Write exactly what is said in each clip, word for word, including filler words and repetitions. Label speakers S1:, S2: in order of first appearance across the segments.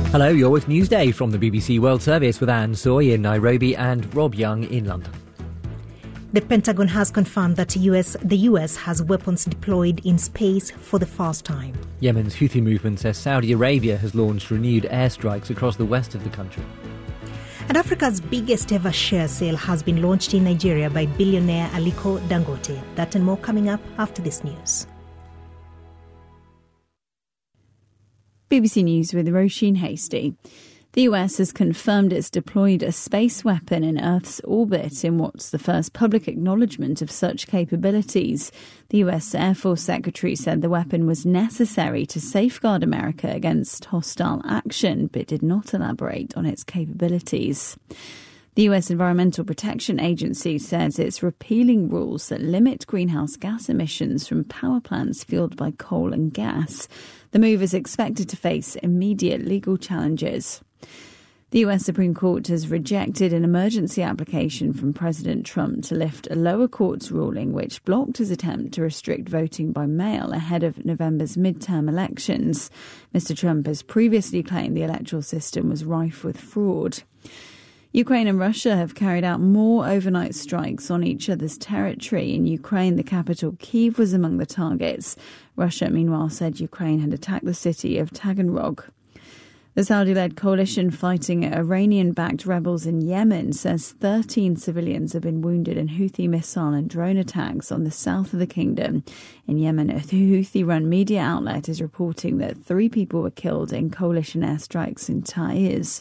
S1: Hello, you're with Newsday from the B B C World Service with Anne Soy in Nairobi and Rob Young in London.
S2: The Pentagon has confirmed that U S, the U S has weapons deployed in space for the first time.
S1: Yemen's Houthi movement says Saudi Arabia has launched renewed airstrikes across the west of the country.
S2: And Africa's biggest ever share sale has been launched in Nigeria by billionaire Aliko Dangote. That and more coming up after this news.
S3: B B C News with Roisin Hasty. The U S has confirmed it's deployed a space weapon in Earth's orbit in what's the first public acknowledgement of such capabilities. The U S Air Force Secretary said the weapon was necessary to safeguard America against hostile action, but did not elaborate on its capabilities. The U S Environmental Protection Agency says it's repealing rules that limit greenhouse gas emissions from power plants fueled by coal and gas. The move is expected to face immediate legal challenges. The U S Supreme Court has rejected an emergency application from President Trump to lift a lower court's ruling which blocked his attempt to restrict voting by mail ahead of November's midterm elections. Mister Trump has previously claimed the electoral system was rife with fraud. Ukraine and Russia have carried out more overnight strikes on each other's territory. In Ukraine, the capital Kyiv was among the targets. Russia, meanwhile, said Ukraine had attacked the city of Taganrog. The Saudi-led coalition fighting Iranian-backed rebels in Yemen says thirteen civilians have been wounded in Houthi missile and drone attacks on the south of the kingdom. In Yemen, a Houthi-run media outlet is reporting that three people were killed in coalition airstrikes in Taiz.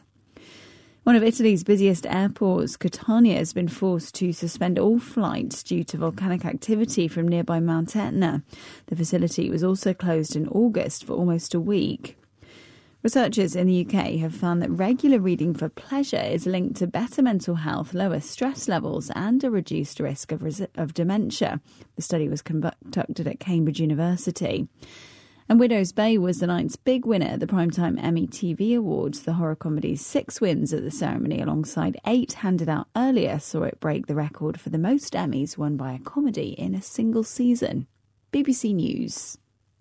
S3: One of Italy's busiest airports, Catania, has been forced to suspend all flights due to volcanic activity from nearby Mount Etna. The facility was also closed in August for almost a week. Researchers in the U K have found that regular reading for pleasure is linked to better mental health, lower stress levels and a reduced risk of, res- of dementia. The study was conducted at Cambridge University. And Widow's Bay was the night's big winner at the Primetime Emmy T V Awards. The horror comedy's six wins at the ceremony, alongside eight handed out earlier, saw it break the record for the most Emmys won by a comedy in a single season. B B C News.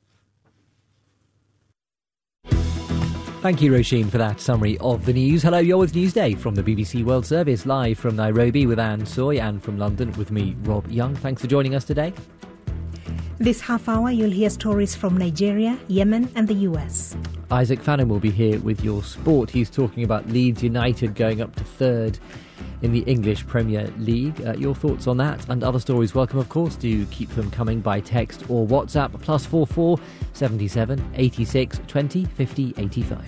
S1: Thank you, Roisin, for that summary of the news. Hello, you're with Newsday from the B B C World Service, live from Nairobi with Anne Soy and from London with me, Rob Young. Thanks for joining us today.
S2: This half hour, you'll hear stories from Nigeria, Yemen and the U S.
S1: Isaac Fannin will be here with your sport. He's talking about Leeds United going up to third in the English Premier League. Uh, your thoughts on that and other stories, welcome, of course. Do keep them coming by text or WhatsApp. Plus four four seventy-seven eighty-six twenty fifty eighty-five.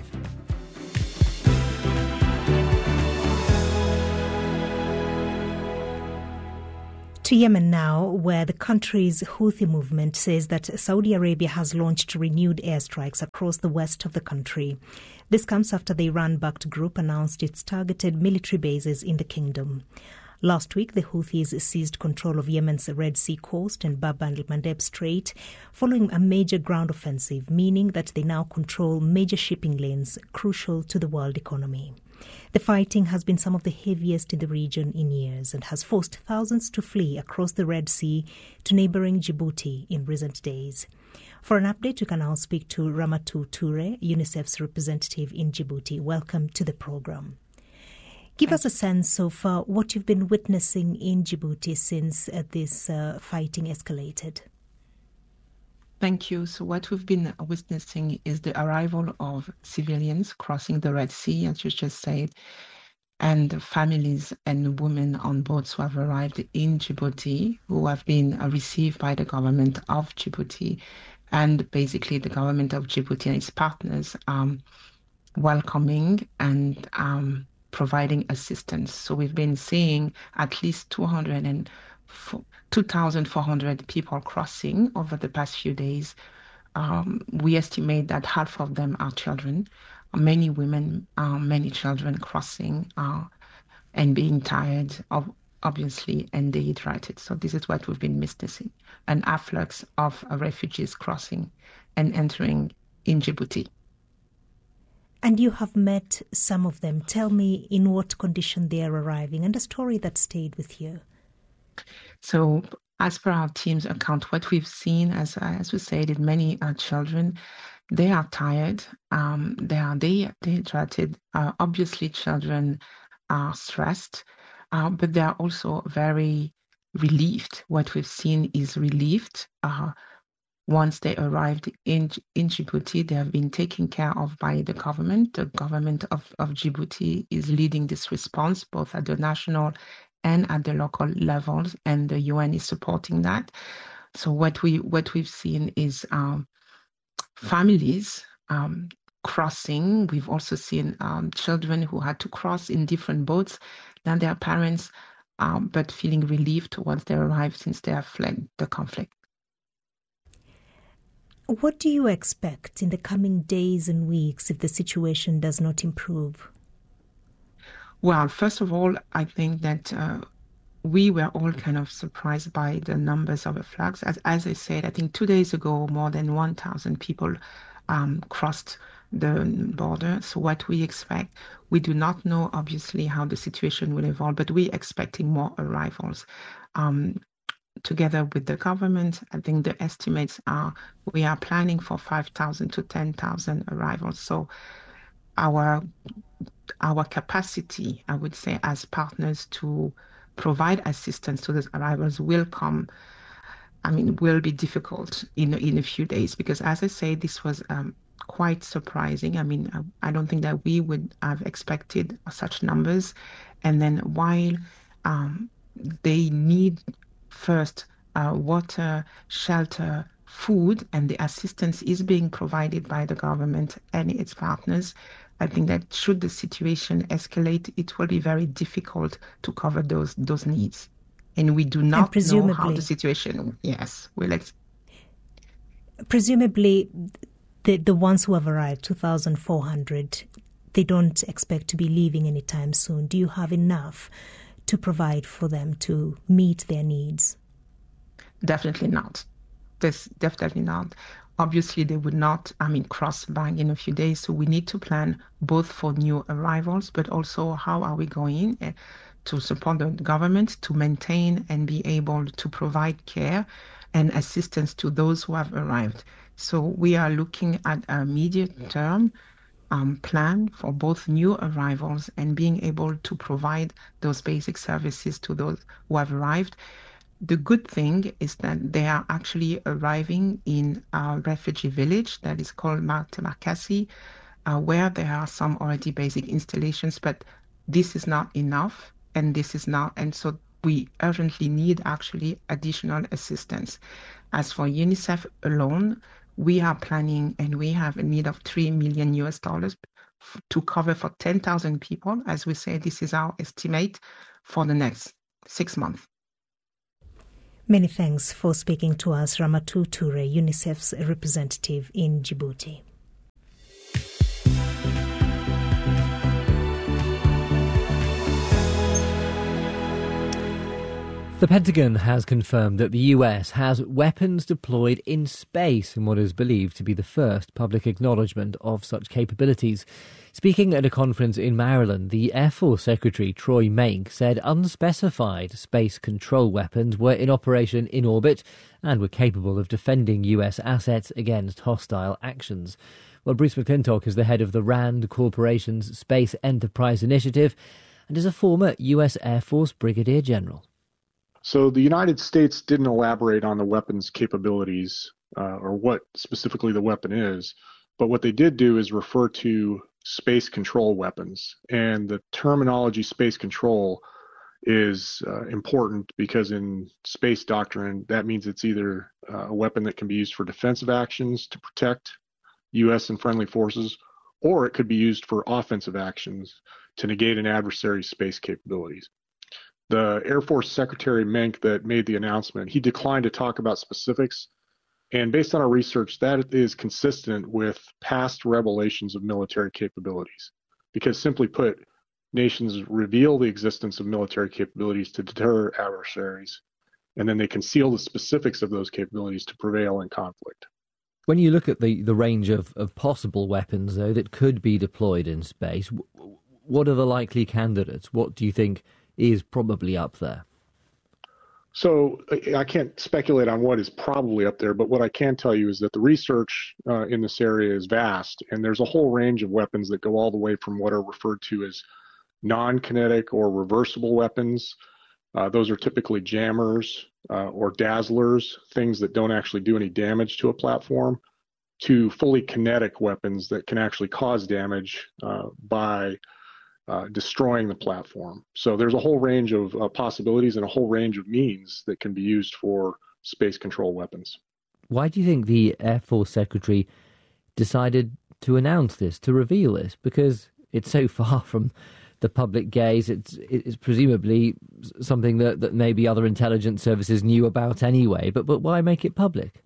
S2: To Yemen now, where the country's Houthi movement says that Saudi Arabia has launched renewed airstrikes across the west of the country. This comes after the Iran-backed group announced its targeted military bases in the kingdom. Last week, the Houthis seized control of Yemen's Red Sea coast and Bab al-Mandeb Strait following a major ground offensive, meaning that they now control major shipping lanes crucial to the world economy. The fighting has been some of the heaviest in the region in years and has forced thousands to flee across the Red Sea to neighbouring Djibouti in recent days. For an update, you can now speak to Ramatu Toure, UNICEF's representative in Djibouti. Welcome to the programme. Give us a sense of uh, what you've been witnessing in Djibouti since uh, this uh, fighting escalated.
S4: Thank you. So what we've been witnessing is the arrival of civilians crossing the Red Sea, as you just said, and families and women on boats who have arrived in Djibouti, who have been received by the government of Djibouti, and basically the government of Djibouti and its partners um, welcoming and um, providing assistance. So we've been seeing at least two hundred two thousand four hundred people crossing over the past few days. Um, we estimate that half of them are children, many women, uh, many children crossing uh, and being tired, of, obviously, and dehydrated. So this is what we've been witnessing, an afflux of uh, refugees crossing and entering in Djibouti.
S2: And you have met some of them. Tell me in what condition they are arriving and a story that stayed with you.
S4: So as per our team's account, what we've seen, as as we said, is many uh, children they are tired. Um, they are de- dehydrated. Uh, obviously, children are stressed, uh, but they are also very relieved. What we've seen is relieved. Uh, once they arrived in in Djibouti, they have been taken care of by the government. The government of, of Djibouti is leading this response, both at the national and at the local levels, and the U N is supporting that. So what we what we've seen is um, families um, crossing. We've also seen um, children who had to cross in different boats than their parents, um, but feeling relieved once they arrived since they have fled the conflict.
S2: What do you expect in the coming days and weeks if the situation does not improve?
S4: Well, first of all, I think that uh, we were all kind of surprised by the numbers of the flags. As, as I said, I think two days ago, more than one thousand people um, crossed the border. So what we expect, we do not know, obviously, how the situation will evolve, but we're expecting more arrivals. Um, together with the government, I think the estimates are, we are planning for five thousand to ten thousand arrivals. So our our capacity, I would say, as partners to provide assistance to those arrivals will come, I mean, will be difficult in, in a few days, because as I say, this was um, quite surprising. I mean, I, I don't think that we would have expected such numbers. And then while um, they need first uh, water, shelter, food, and the assistance is being provided by the government and its partners, I think that should the situation escalate, it will be very difficult to cover those those needs. And we do not know how the situation, yes, will ex-
S2: Presumably, the, the ones who have arrived, two thousand four hundred, they don't expect to be leaving anytime soon. Do you have enough to provide for them to meet their needs?
S4: Definitely not. This definitely not. Obviously, they would not, I mean, cross back in a few days. So we need to plan both for new arrivals, but also how are we going to support the government to maintain and be able to provide care and assistance to those who have arrived. So we are looking at a medium term um, plan for both new arrivals and being able to provide those basic services to those who have arrived. The good thing is that they are actually arriving in a refugee village that is called Martemakasi, uh, where there are some already basic installations, but this is not enough, and this is not, and so we urgently need actually additional assistance. As for UNICEF alone, we are planning and we have a need of three million U S dollars to cover for ten thousand people. As we say, this is our estimate for the next six months.
S2: Many thanks for speaking to us, Ramatu Toure, UNICEF's representative in Djibouti.
S1: The Pentagon has confirmed that the U S has weapons deployed in space in what is believed to be the first public acknowledgement of such capabilities. Speaking at a conference in Maryland, the Air Force Secretary Troy Menck said unspecified space control weapons were in operation in orbit and were capable of defending U S assets against hostile actions. Well, Bruce McClintock is the head of the RAND Corporation's Space Enterprise Initiative and is a former U S Air Force Brigadier General.
S5: So the United States didn't elaborate on the weapon's capabilities uh, or what specifically the weapon is, but what they did do is refer to space control weapons. And the terminology space control is uh, important because in space doctrine, that means it's either uh, a weapon that can be used for defensive actions to protect U S and friendly forces, or it could be used for offensive actions to negate an adversary's space capabilities. The Air Force Secretary Menck that made the announcement, he declined to talk about specifics. And based on our research, that is consistent with past revelations of military capabilities. Because simply put, nations reveal the existence of military capabilities to deter adversaries, and then they conceal the specifics of those capabilities to prevail in conflict.
S1: When you look at the, the range of, of possible weapons, though, that could be deployed in space, what are the likely candidates? What do you think is probably up there?
S5: So I can't speculate on what is probably up there, but what I can tell you is that the research uh, in this area is vast, and there's a whole range of weapons that go all the way from what are referred to as non-kinetic or reversible weapons. Uh, those are typically jammers uh, or dazzlers, things that don't actually do any damage to a platform, to fully kinetic weapons that can actually cause damage uh, by uh, destroying the platform. So there's a whole range of uh, possibilities and a whole range of means that can be used for space control weapons. Why do you think the Air Force Secretary decided to announce this, to reveal this? Because it's so far from the public gaze. It's, it's presumably something that, that maybe other intelligence services knew about anyway, but, but why make it public?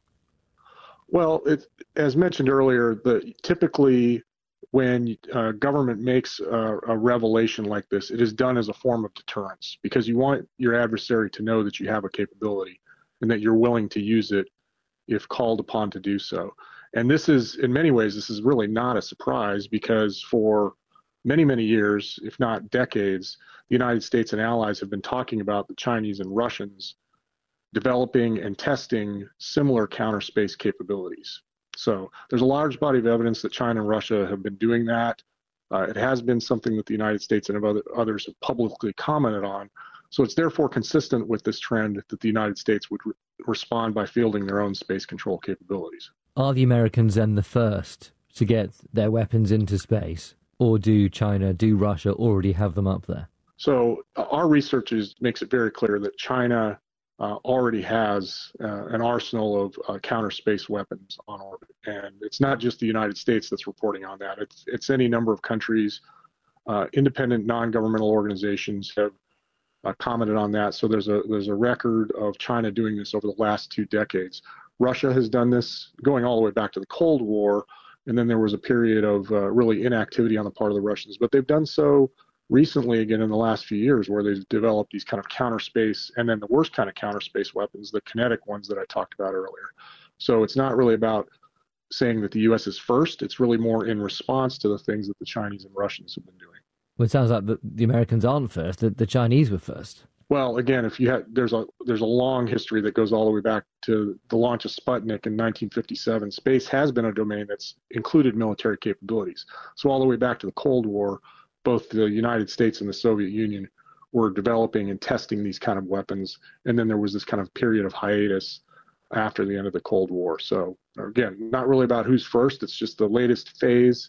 S5: Well, it, as mentioned earlier, the, typically when uh, government makes a, a revelation like this, it is done as a form of deterrence, because you want your adversary to know that you have a capability and that you're willing to use it if called upon to do so. And this is, in many ways, this is really not a surprise, because for many, many years, if not decades, the United States and allies have been talking about the Chinese and Russians developing and testing similar counter space capabilities. So there's a large body of evidence that China and Russia have been doing that. Uh, it has been something that the United States and other, others have publicly commented on. So it's therefore consistent with this trend that the United States would re- respond by fielding their own space control capabilities. Are the Americans then the first to get their weapons into space, or do China, do Russia already have them up there? So uh, our research is, makes it very clear that China Uh, already has uh, an arsenal of uh, counter space weapons on orbit, and it's not just the United States that's reporting on that. It's it's any number of countries. Uh, independent non-governmental organizations have uh, commented on that. So there's a there's a record of China doing this over the last two decades. Russia has done this going all the way back to the Cold War, and then there was a period of uh, really inactivity on the part of the Russians. But they've done so recently, again, in the last few years, where they've developed these kind of counter space, and then the worst kind of counter space weapons, the kinetic ones that I talked about earlier. So it's not really about saying that the U S is first. It's really more in response to the things that the Chinese and Russians have been doing. Well, it sounds like the, the Americans aren't first, the, the Chinese were first. Well, again, if you had, there's a there's a long history that goes all the way back to the launch of Sputnik in nineteen fifty-seven. Space has been a domain that's included military capabilities. So all the way back to the Cold War, both the United States and the Soviet Union were developing and testing these kind of weapons. And then there was this kind of period of hiatus after the end of the Cold War. So again, not really about who's first. It's just the latest phase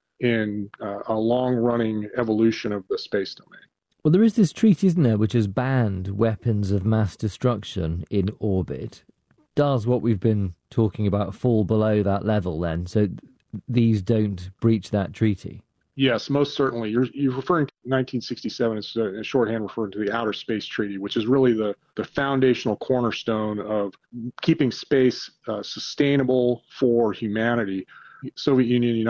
S5: in uh, a long-running evolution of the space domain. Well, there is this treaty, isn't there, which has banned weapons of mass destruction in orbit. Does what we've been talking about fall below that level then? So these don't breach that treaty? Yes, most certainly. You're, you're referring to nineteen sixty-seven as a shorthand referring to the Outer Space Treaty, which is really the, the foundational cornerstone of keeping space uh, sustainable for humanity. Soviet Union,